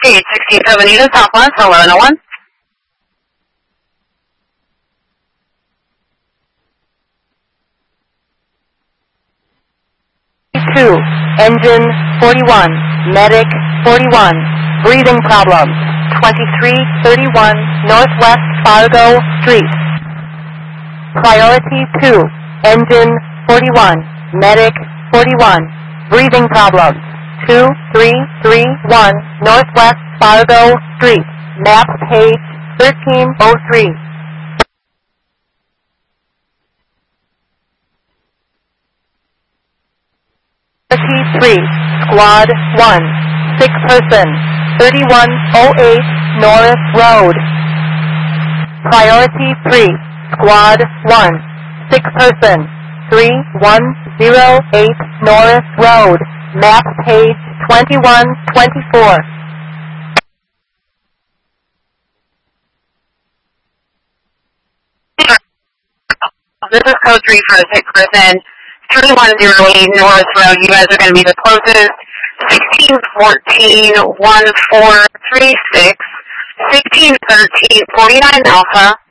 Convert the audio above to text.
Page 1670 to Southwest 1101. 2, engine 41, medic 41, breathing problems 2331 Northwest Fargo Street. Priority 2, engine 41, medic 41, breathing problems 2331 Northwest Fargo Street. Map page 1303. Priority 3, Squad 1, 6 person, 3108 Norris Road. Priority 3, Squad 1, 6 person, 3108 Norris Road. Map page 2124. This is code 3 for the 6 person. 3108 Norris Road. You guys are going to be the closest. 1614 1436, 1613 49 Alpha.